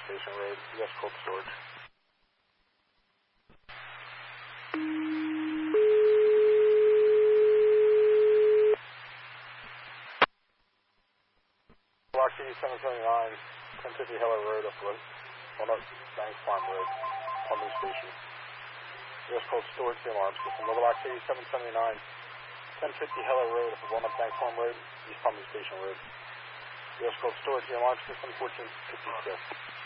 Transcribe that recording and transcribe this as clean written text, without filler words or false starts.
Station Road, U.S. Cold Storage. Block C779, 1050 Heller Road, up Walnut Banks Farm Road, Plumbing Station. U.S. Cold Storage, the alarm system. Block C779, 1050 Heller Road, up Walnut Banks Farm Road, East Plumbing Station Road. U.S. Cold Storage, the alarm system, 1456.